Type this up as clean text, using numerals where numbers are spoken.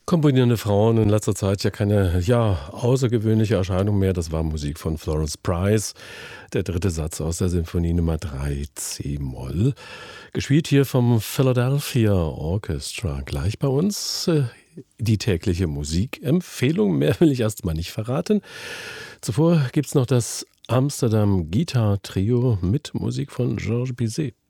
Komponierende Frauen in letzter Zeit ja keine, außergewöhnliche Erscheinung mehr. Das war Musik von Florence Price, der dritte Satz aus der Sinfonie Nummer 3 C-Moll, gespielt hier vom Philadelphia Orchestra. Gleich bei uns die tägliche Musikempfehlung. Mehr will ich erst mal nicht verraten. Zuvor gibt's noch das Amsterdam Guitar Trio mit Musik von Georges Bizet.